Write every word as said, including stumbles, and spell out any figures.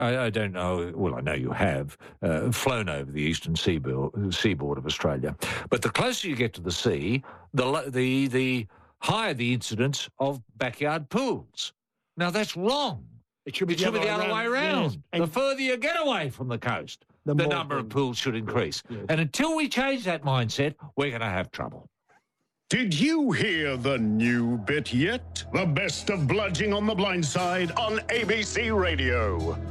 I, I don't know, well, I know you have, uh, flown over the eastern seaboard, seaboard of Australia. But the closer you get to the sea, the, lo- the, the higher the incidence of backyard pools. Now, that's wrong. It should be It should be the other way around. Yes. And The further you get away from the coast, The the, more number of pools. pools should increase. Yes. And until we change that mindset, we're going to have trouble. Did you hear the new bit yet? The best of Bludging on the Blind Side on A B C Radio.